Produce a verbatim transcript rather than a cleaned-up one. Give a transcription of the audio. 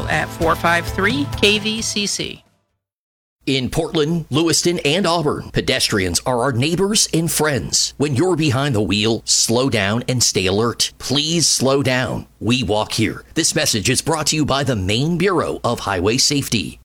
info at four five three K V C C. In Portland, Lewiston, and Auburn, pedestrians are our neighbors and friends. When you're behind the wheel, slow down and stay alert. Please slow down. We walk here. This message is brought to you by the Maine Bureau of Highway Safety.